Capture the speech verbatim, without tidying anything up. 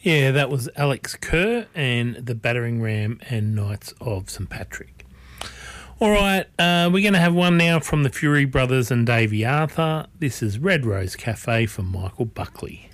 Yeah, that was Alex Kerr and the Battering Ram and Knights of St Patrick. All right, uh, we're going to have one now from the Fury Brothers and Davey Arthur. This is Red Rose Cafe from Michael Buckley.